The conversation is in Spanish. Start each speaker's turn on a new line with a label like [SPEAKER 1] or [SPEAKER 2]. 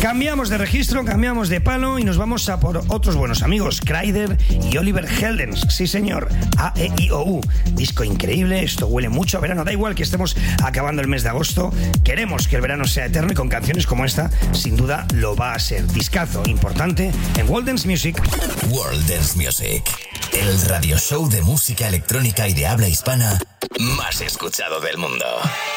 [SPEAKER 1] Cambiamos de registro, cambiamos de palo y nos vamos a por otros buenos amigos, Kryder y Oliver Heldens. Sí, señor, A-E-I-O-U. Disco increíble, esto huele mucho a verano. Da igual que estemos acabando el mes de agosto. Queremos que el verano sea eterno y con canciones como esta, sin duda lo va a ser. Discazo importante en World Dance Music.
[SPEAKER 2] World Dance Music, el radio show de música electrónica y de habla hispana más escuchado del mundo.